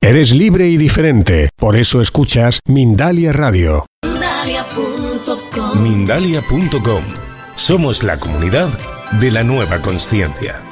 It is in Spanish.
Eres libre y diferente, por eso escuchas Mindalia Radio. Mindalia.com. Somos la comunidad de la nueva consciencia.